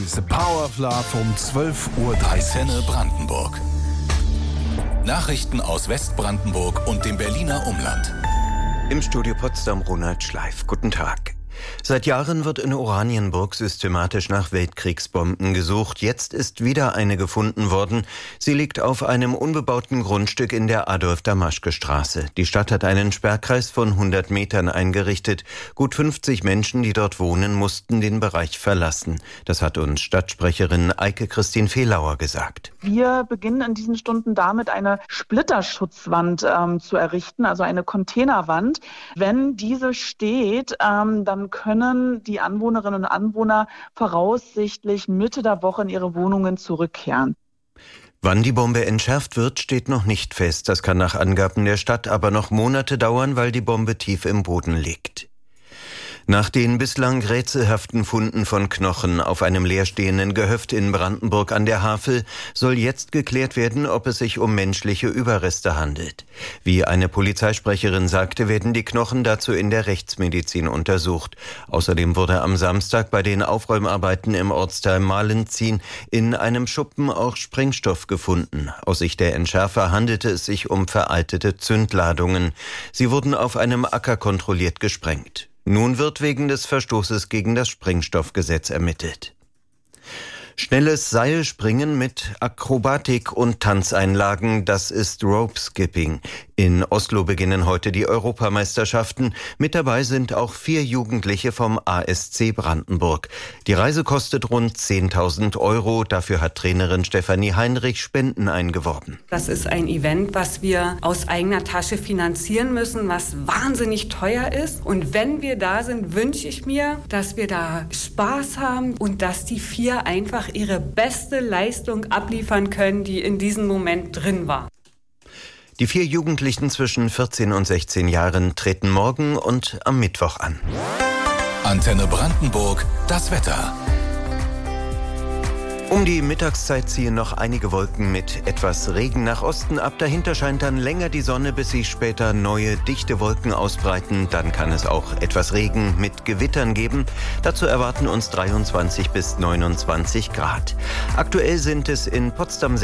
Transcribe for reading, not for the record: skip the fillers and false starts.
The Power of Love um 12:30 Uhr. Antenne Brandenburg. Nachrichten aus Westbrandenburg und dem Berliner Umland. Im Studio Potsdam Ronald Schleif. Guten Tag. Seit Jahren wird in Oranienburg systematisch nach Weltkriegsbomben gesucht. Jetzt ist wieder eine gefunden worden. Sie liegt auf einem unbebauten Grundstück in der Adolf-Damaschke-Straße. Die Stadt hat einen Sperrkreis von 100 Metern eingerichtet. Gut 50 Menschen, die dort wohnen, mussten den Bereich verlassen. Das hat uns Stadtsprecherin Eike-Christine Fehlauer gesagt. Wir beginnen in diesen Stunden damit, eine Splitterschutzwand zu errichten, also eine Containerwand. Wenn diese steht, dann können die Anwohnerinnen und Anwohner voraussichtlich Mitte der Woche in ihre Wohnungen zurückkehren. Wann die Bombe entschärft wird, steht noch nicht fest. Das kann nach Angaben der Stadt aber noch Monate dauern, weil die Bombe tief im Boden liegt. Nach den bislang rätselhaften Funden von Knochen auf einem leerstehenden Gehöft in Brandenburg an der Havel soll jetzt geklärt werden, ob es sich um menschliche Überreste handelt. Wie eine Polizeisprecherin sagte, werden die Knochen dazu in der Rechtsmedizin untersucht. Außerdem wurde am Samstag bei den Aufräumarbeiten im Ortsteil Malenzin in einem Schuppen auch Sprengstoff gefunden. Aus Sicht der Entschärfer handelte es sich um veraltete Zündladungen. Sie wurden auf einem Acker kontrolliert gesprengt. Nun wird wegen des Verstoßes gegen das Sprengstoffgesetz ermittelt. Schnelles Seilspringen mit Akrobatik und Tanzeinlagen, das ist Rope Skipping. In Oslo beginnen heute die Europameisterschaften. Mit dabei sind auch 4 Jugendliche vom ASC Brandenburg. Die Reise kostet rund 10.000 Euro. Dafür hat Trainerin Stefanie Heinrich Spenden eingeworben. Das ist ein Event, was wir aus eigener Tasche finanzieren müssen, was wahnsinnig teuer ist. Und wenn wir da sind, wünsche ich mir, dass wir da Spaß haben und dass die 4 einfach ihre beste Leistung abliefern können, die in diesem Moment drin war. Die 4 Jugendlichen zwischen 14 und 16 Jahren treten morgen und am Mittwoch an. Antenne Brandenburg, das Wetter. Um die Mittagszeit ziehen noch einige Wolken mit etwas Regen nach Osten ab. Dahinter scheint dann länger die Sonne, bis sich später neue, dichte Wolken ausbreiten. Dann kann es auch etwas Regen mit Gewittern geben. Dazu erwarten uns 23 bis 29 Grad. Aktuell sind es in Potsdam